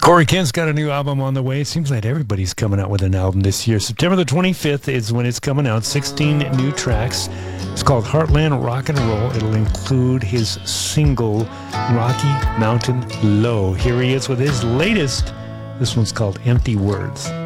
Corey Kent's got a new album on the way. It seems like everybody's coming out with an album this year. September the 25th is when it's coming out. 16 new tracks. It's called Heartland Rock and Roll. It'll include his single, Rocky Mountain Low. Here he is with his latest. This one's called Empty Words.